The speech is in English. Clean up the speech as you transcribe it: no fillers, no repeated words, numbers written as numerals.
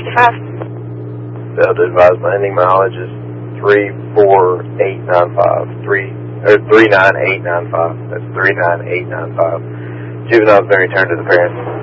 39865. Failed to advise my ending mileage is 34895. 39895. That's 39895. Juvenile's been returned to the parents.